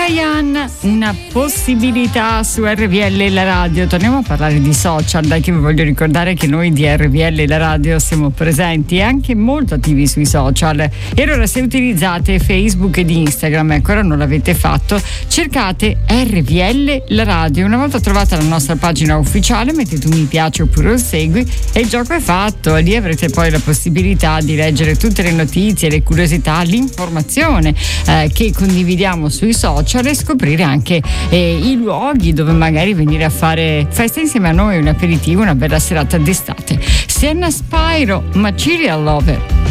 Brian, una possibilità su RVL la radio. Torniamo a parlare di social, dai, che vi voglio ricordare che noi di RVL la radio siamo presenti e anche molto attivi sui social. E allora, se utilizzate Facebook ed Instagram e ancora non l'avete fatto, cercate RVL la radio. Una volta trovata la nostra pagina ufficiale, mettete un mi piace oppure un segui e il gioco è fatto. Lì avrete poi la possibilità di leggere tutte le notizie, le curiosità, l'informazione che condividiamo sui social e scoprire anche i luoghi dove magari venire a fare festa insieme a noi, un aperitivo, una bella serata d'estate. Sienna Spyro, Material Lover.